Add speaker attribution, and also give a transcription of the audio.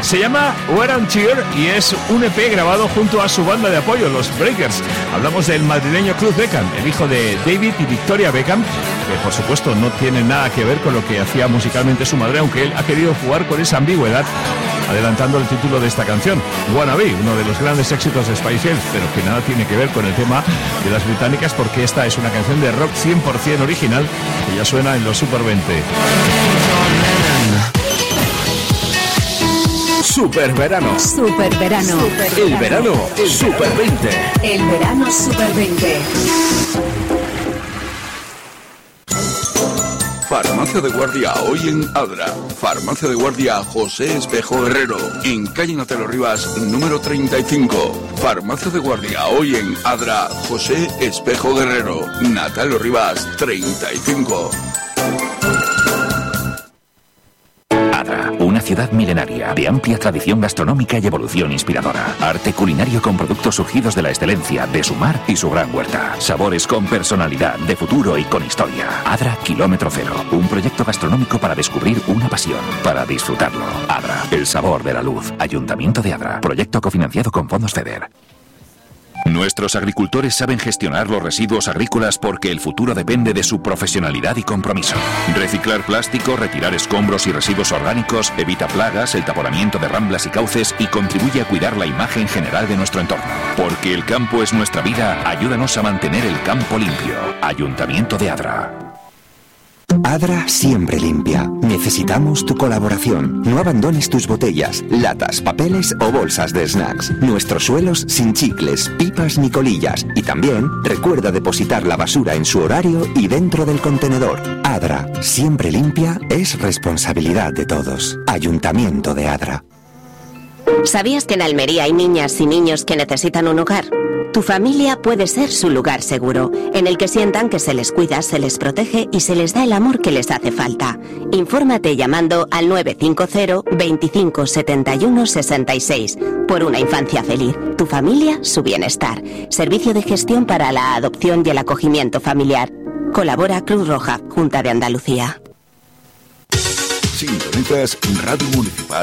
Speaker 1: Se llama Wear and Tear y es un EP grabado junto a su banda de apoyo, los Breakers. Hablamos del madrileño Cruz Beckham, el hijo de David y Victoria Beckham, que por supuesto no tiene nada que ver con lo que hacía musicalmente su madre, aunque él ha querido jugar con esa ambigüedad, adelantando el título de esta canción, Wannabe, uno de los grandes éxitos de Spice Girls, pero que nada tiene que ver con el tema de las británicas, porque esta es una canción de rock 100% original que ya suena en los Super 20.
Speaker 2: Super verano.
Speaker 3: Super verano.
Speaker 2: El verano Super 20.
Speaker 3: El verano Super 20.
Speaker 4: Farmacia de Guardia hoy en Adra. Farmacia de Guardia José Espejo Herrero, en calle Natalo Rivas, número 35. Farmacia de Guardia hoy en Adra José Espejo Guerrero, Natalo Rivas 35.
Speaker 5: Adra, una ciudad milenaria, de amplia tradición gastronómica y evolución inspiradora. Arte culinario con productos surgidos de la excelencia de su mar y su gran huerta. Sabores con personalidad, de futuro y con historia. Adra Kilómetro Cero, un proyecto gastronómico para descubrir una pasión, para disfrutarlo. Adra, el sabor de la luz. Ayuntamiento de Adra, proyecto cofinanciado con fondos FEDER. Nuestros agricultores saben gestionar los residuos agrícolas porque el futuro depende de su profesionalidad y compromiso. Reciclar plástico, retirar escombros y residuos orgánicos, evita plagas, el taponamiento de ramblas y cauces y contribuye a cuidar la imagen general de nuestro entorno. Porque el campo es nuestra vida, ayúdanos a mantener el campo limpio. Ayuntamiento de Adra.
Speaker 6: Adra siempre limpia. Necesitamos tu colaboración. No abandones tus botellas, latas, papeles o bolsas de snacks. Nuestros suelos sin chicles, pipas ni colillas. Y también recuerda depositar la basura en su horario y dentro del contenedor. Adra, siempre limpia, es responsabilidad de todos. Ayuntamiento de Adra.
Speaker 7: ¿Sabías que en Almería hay niñas y niños que necesitan un hogar? Tu familia puede ser su lugar seguro, en el que sientan que se les cuida, se les protege y se les da el amor que les hace falta. Infórmate llamando al 950 25 71 66. Por una infancia feliz. Tu familia, su bienestar. Servicio de gestión para la adopción y el acogimiento familiar. Colabora Cruz Roja, Junta de Andalucía.
Speaker 4: Sintonizas Radio Municipal